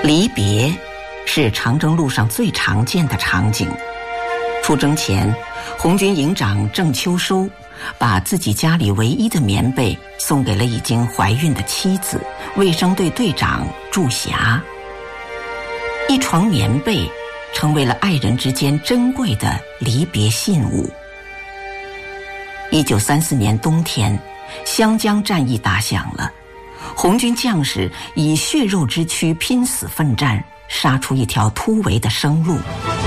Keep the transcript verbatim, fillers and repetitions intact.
离别是长征路上最常见的场景。出征前，红军营长郑秋收把自己家里唯一的棉被送给了已经怀孕的妻子，卫生队队长祝霞。一床棉被成为了爱人之间珍贵的离别信物。一九三四年冬天，湘江战役打响了，红军将士以血肉之躯拼死奋战，杀出一条突围的生路。